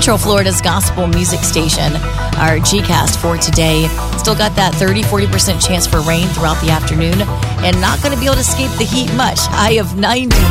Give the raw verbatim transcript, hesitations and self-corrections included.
Central Florida's gospel music station. Our G-Cast for today. Still got that thirty to forty percent chance for rain throughout the afternoon and not going to be able to escape the heat much. High of ninety.